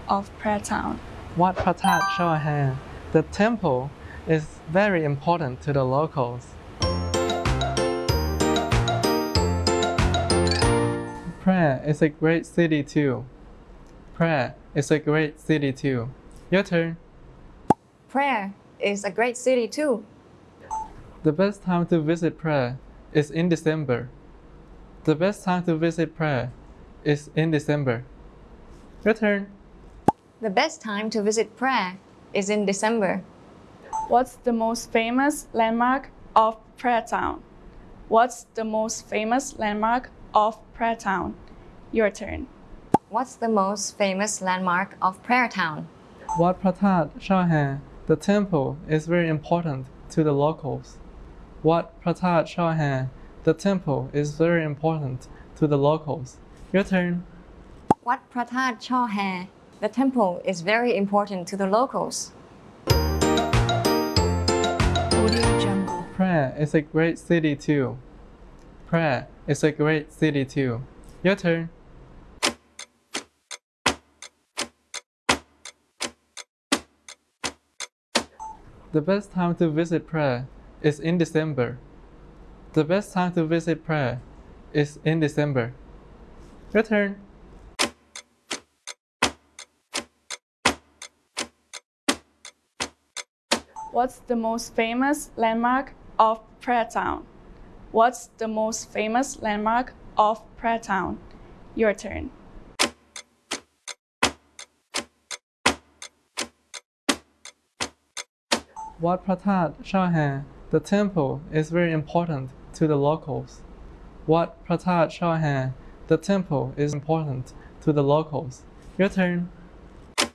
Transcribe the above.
of Prayer Town? Wat Phra That Chor Ha. The temple is very important to the locals. Prayer is a great city too. Prayer is a great city too. Your turn. Prayer is a great city too. The best time to visit Prayer is in December. The best time to visit Prayer is in December. Your turn. The best time to visit Prayer is in December. What's the most famous landmark of Prayer Town? What's the most famous landmark of Prayer Town? Your turn. What's the most famous landmark of Prayer Town? Wat Phra That Chor Ha. The temple is very important to the locals. Wat Phra That Chor Ha. The temple is very important to the locals. Your turn. Wat Phra That Chor Ha. The temple is very important to the locals. Audio Jungle. Prayer is a great city too. Prayer is a great city too. Your turn. The best time to visit Prayer is in December. The best time to visit Prayer is in December. Your turn. What's the most famous landmark of Prayer Town? What's the most famous landmark of Prayer Town? Your turn. Wat Phra That Chor Ha. The temple is very important to the locals. Wat Phra That Chor Ha. The temple is important to the locals. Your turn.